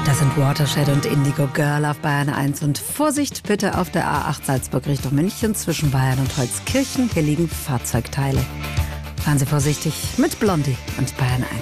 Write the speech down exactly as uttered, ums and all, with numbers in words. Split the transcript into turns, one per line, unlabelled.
Das sind Watershed und Indigo Girl auf Bayern eins. Und Vorsicht bitte auf der A acht Salzburg Richtung München zwischen Bayern und Holzkirchen. Hier liegen Fahrzeugteile. Fahren Sie vorsichtig mit Blondie und Bayern eins.